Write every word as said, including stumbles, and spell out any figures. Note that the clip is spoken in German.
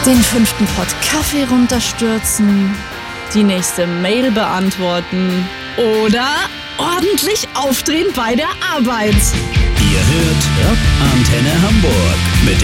Den fünften Pott Kaffee runterstürzen, die nächste Mail beantworten oder ordentlich aufdrehen bei der Arbeit. Ihr hört Rock Antenne Hamburg mit